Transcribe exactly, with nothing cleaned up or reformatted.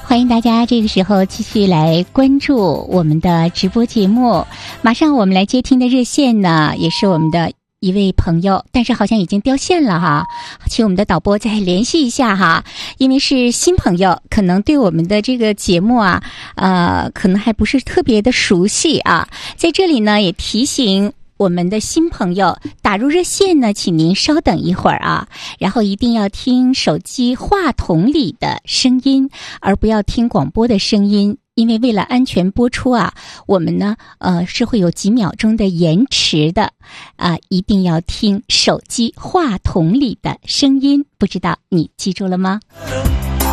欢迎大家这个时候继续来关注我们的直播节目。马上我们来接听的热线呢，也是我们的一位朋友，但是好像已经掉线了哈，请我们的导播再联系一下哈，因为是新朋友，可能对我们的这个节目啊，呃，可能还不是特别的熟悉啊。在这里呢，也提醒我们的新朋友，打入热线呢，请您稍等一会儿啊，然后一定要听手机话筒里的声音，而不要听广播的声音。因为为了安全播出啊，我们呢呃是会有几秒钟的延迟的啊、呃，一定要听手机话筒里的声音，不知道你记住了吗？